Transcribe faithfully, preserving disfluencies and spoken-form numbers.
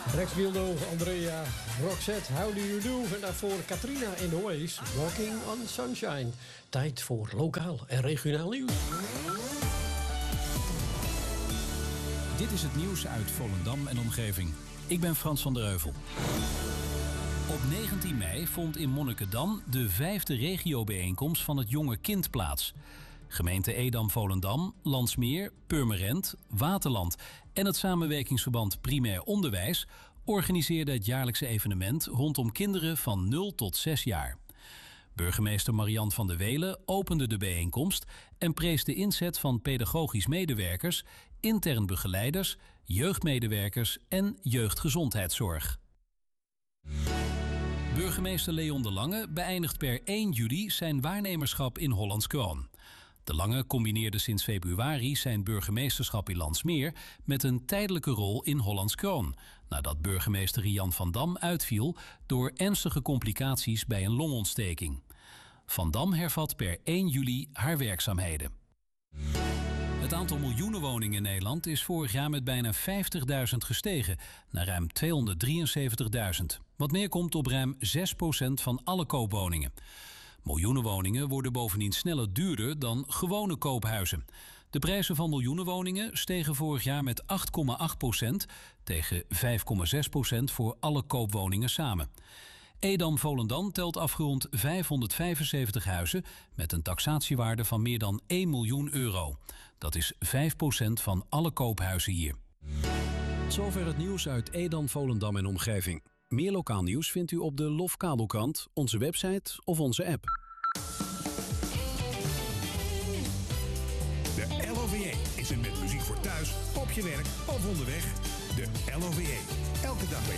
Rex Gildo, Andrea, Roxette, How Do You Do? En daarvoor Katrina in the Ways, Walking on Sunshine. Tijd voor lokaal en regionaal nieuws. Dit is het nieuws uit Volendam en omgeving. Ik ben Frans van der Heuvel. Op negentien mei vond in Monnikendam de vijfde regiobijeenkomst van het Jonge Kind plaats. Gemeente Edam-Volendam, Landsmeer, Purmerend, Waterland en het samenwerkingsverband Primair Onderwijs organiseerden het jaarlijkse evenement rondom kinderen van nul tot zes jaar. Burgemeester Marian van der Welen opende de bijeenkomst en prees de inzet van pedagogisch medewerkers, intern begeleiders, jeugdmedewerkers en jeugdgezondheidszorg. Burgemeester Leon de Lange beëindigt per één juli zijn waarnemerschap in Hollands Kroon. De Lange combineerde sinds februari zijn burgemeesterschap in Landsmeer met een tijdelijke rol in Hollands Kroon, nadat burgemeester Rian van Dam uitviel door ernstige complicaties bij een longontsteking. Van Dam hervat per één juli haar werkzaamheden. Het aantal miljoenenwoningen in Nederland is vorig jaar met bijna vijftigduizend gestegen, naar ruim tweehonderddrieënzeventigduizend. Wat neerkomt op ruim zes procent van alle koopwoningen. Miljoenenwoningen worden bovendien sneller duurder dan gewone koophuizen. De prijzen van miljoenenwoningen stegen vorig jaar met acht komma acht procent tegen vijf komma zes procent voor alle koopwoningen samen. Edam-Volendam telt afgerond vijfhonderdvijfenzeventig huizen met een taxatiewaarde van meer dan één miljoen euro. Dat is vijf procent van alle koophuizen hier. Tot zover het nieuws uit Edam, Volendam en omgeving. Meer lokaal nieuws vindt u op de Lof Kabelkrant, onze website of onze app. De L O V E is er met muziek voor thuis, op je werk of onderweg. De L O V E. Elke dag bij